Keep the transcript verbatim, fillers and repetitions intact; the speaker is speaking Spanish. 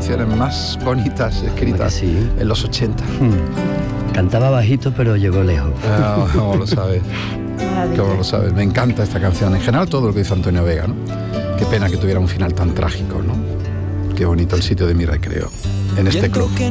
canciones más bonitas escritas sí? en los ochenta. Hmm. Cantaba bajito, pero llegó lejos. Ah, ¿cómo lo sabes? ¿Cómo lo sabes? Me encanta esta canción. En general, todo lo que hizo Antonio Vega, ¿no? Qué pena que tuviera un final tan trágico, ¿no? Qué bonito el sitio de mi recreo, en este club.